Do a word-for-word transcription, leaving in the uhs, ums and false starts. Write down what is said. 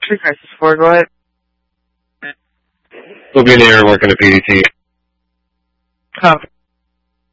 three Crisis four, go ahead. We'll be there working at P D T. Copy.